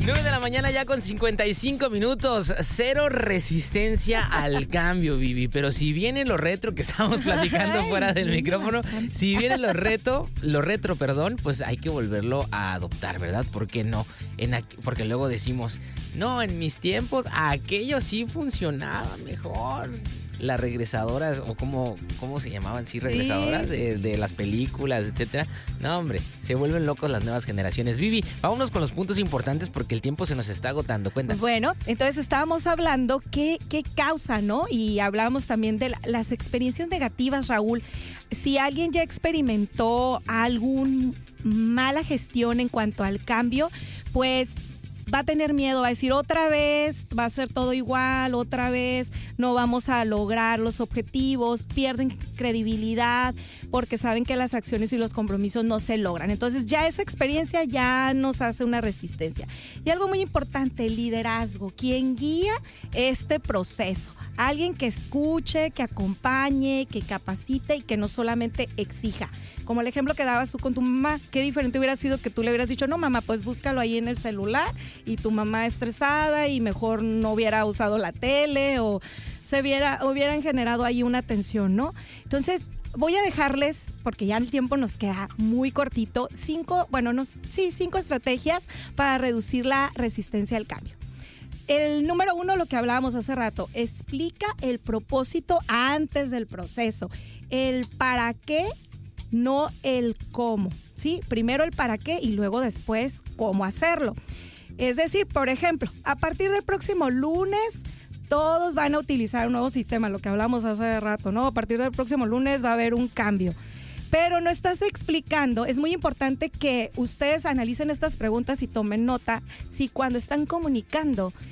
9 de la mañana ya con 55 minutos. Cero resistencia al cambio, Vivi. Pero si viene lo retro que estábamos platicando fuera del micrófono, si viene lo retro, pues hay que volverlo a adoptar, ¿verdad? ¿Por qué no? Porque luego decimos, no, en mis tiempos aquello sí funcionaba mejor. Las regresadoras, o cómo se llamaban, sí, regresadoras de las películas, etcétera. No, hombre, se vuelven locos las nuevas generaciones. Vivi, vámonos con los puntos importantes porque el tiempo se nos está agotando. Cuéntanos. Bueno, entonces estábamos hablando qué causa, ¿no? Y hablábamos también de las experiencias negativas, Raúl. Si alguien ya experimentó alguna mala gestión en cuanto al cambio, pues va a tener miedo, va a decir otra vez, va a ser todo igual, otra vez no vamos a lograr los objetivos, pierden credibilidad porque saben que las acciones y los compromisos no se logran. Entonces ya esa experiencia ya nos hace una resistencia. Y algo muy importante, el liderazgo, quien guía este proceso. Alguien que escuche, que acompañe, que capacite y que no solamente exija. Como el ejemplo que dabas tú con tu mamá, qué diferente hubiera sido que tú le hubieras dicho, no mamá, pues búscalo ahí en el celular, y tu mamá estresada y mejor no hubiera usado la tele o hubieran generado ahí una tensión, ¿no? Entonces, voy a dejarles, porque ya el tiempo nos queda muy cortito, 5 estrategias para reducir la resistencia al cambio. El número 1, lo que hablábamos hace rato, explica el propósito antes del proceso. El para qué, no el cómo, ¿sí? Primero el para qué y luego después cómo hacerlo. Es decir, por ejemplo, a partir del próximo lunes, todos van a utilizar un nuevo sistema, lo que hablamos hace rato, ¿no? A partir del próximo lunes va a haber un cambio. Pero no estás explicando, es muy importante que ustedes analicen estas preguntas y tomen nota si cuando están comunicando